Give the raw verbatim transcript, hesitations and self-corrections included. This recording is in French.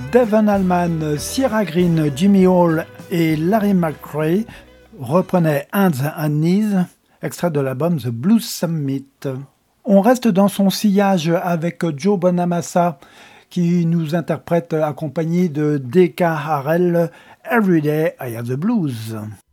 Devon Allman, Sierra Green, Jimmy Hall et Larry McCray reprenaient Hands and Knees, extrait de l'album The Blues Summit. On reste dans son sillage avec Joe Bonamassa qui nous interprète accompagné de D K Harrell, Every Day I Have the Blues.